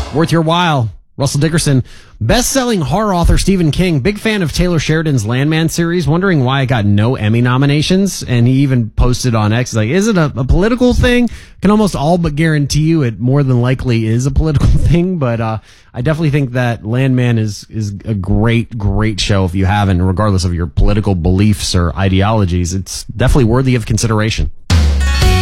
Worth your while. Russell Dickerson, best-selling horror author Stephen King, big fan of Taylor Sheridan's Landman series, wondering why it got no Emmy nominations. And he even posted on X, like, is it a political thing? Can almost all but guarantee you it more than likely is a political thing. But I definitely think that Landman is a great show if you haven't, regardless of your political beliefs or ideologies. It's definitely worthy of consideration.